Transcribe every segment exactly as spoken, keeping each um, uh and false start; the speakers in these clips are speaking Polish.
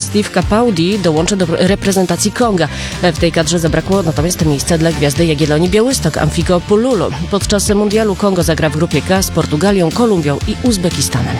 Steve Capaldi dołączy do reprezentacji Konga. W tej kadrze zabrakło natomiast miejsca dla gwiazdy Jagiellonii Białystok, Amfiko Pululu. Podczas mundialu Kongo zagra w grupie K z Portugalią, Kolumbią i Uzbekistanem.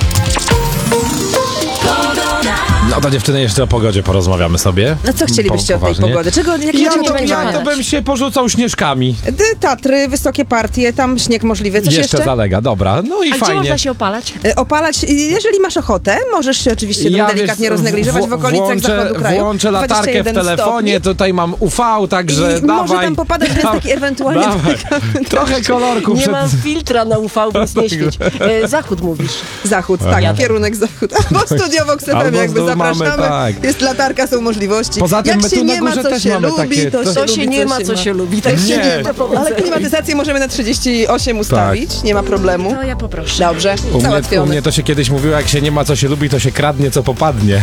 No to dziewczyny, jeszcze o pogodzie porozmawiamy sobie. No co chcielibyście Po, od tej pogody? Czego, jakie Ja, dzień to, będzie ja to padać? bym się porzucał śnieżkami. Dy- Tatry, wysokie partie, tam śnieg możliwy. Coś jeszcze, jeszcze? zalega, dobra. No i A gdzie fajnie. można się opalać? E, Opalać, jeżeli masz ochotę, możesz się oczywiście Ja, delikatnie wiesz, roznegliżować w okolicach włączę, zachodu kraju. Włączę latarkę w dwadzieścia jeden telefonie, stopni. tutaj mam U V, także I dawaj. może tam popadać, więc taki ewentualnie... Dawaj. Trochę kolorku Nie przed... mam filtra na U V, więc nie świeć. E, Zachód mówisz. Zachód, tak, Jadę. kierunek zachód. Albo Studio Vox F M, Albo jakby znów mamy, zapraszamy. tak. Jest latarka, są możliwości. Poza tym Jak my się tu na nie ma, górze co też się mamy lubi, takie- to to- się To lubi, się nie ma, co się lubi. Tak się Nie. nie da powodzenia. Ale klimatyzację możemy na trzydzieści osiem ustawić, nie ma problemu. No ja poproszę. Dobrze, U mnie, u załatwione. mnie to się kiedyś mówiło, jak się nie ma co się lubi, to się kradnie co popadnie.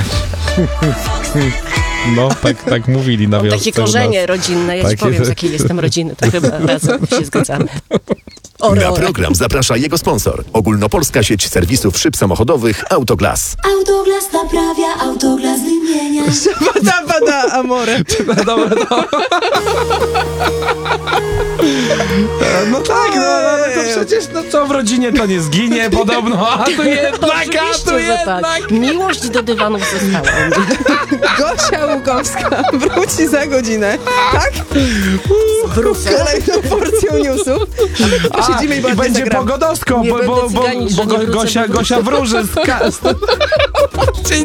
No, tak, tak mówili na wiosce. Takie u nas. korzenie rodzinne. Ja ci Takie- powiem, z jakiej jestem rodziny. To chyba razem się zgadzamy. Ore, Na ore. program zaprasza jego sponsor. Ogólnopolska sieć serwisów szyb samochodowych Autoglas. Autoglas naprawia, autoglas wymienia. Pada, pada, amore. No dobra, no. No tak, no ale to przecież, no co w rodzinie to nie zginie podobno, a tu jednak, a Oczywiście, tu że jednak. tak. Miłość do dywanów została. Gosia Łukowska wróci za godzinę, tak? Z kolejną porcją newsów. A my tu posiedzimy i I ładnie będzie zagramy. pogodostką, Nie bo, będę bo, bo, cyganić, bo że nie wrócę, Gosia, bo Gosia wróży z ka- z- Dzień